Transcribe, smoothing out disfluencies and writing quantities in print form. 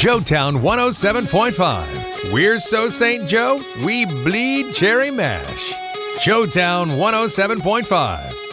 Joetown 107.5. We're so St. Joe, we bleed cherry mash. Joetown 107.5.